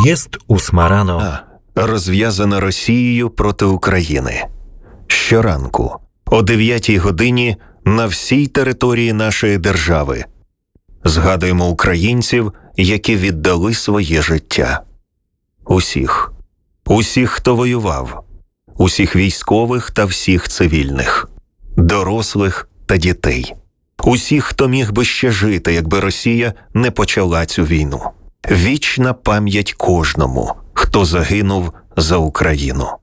В'їзд у Смарано. Розв'язана Росією проти України. Щоранку о 9-й годині на всій території нашої держави згадуємо українців, які віддали своє життя. Усіх, хто воював, усіх військових та всіх цивільних, дорослих та дітей, усіх, хто міг би ще жити, якби Росія не почала цю війну. Вічна пам'ять кожному, хто загинув за Україну.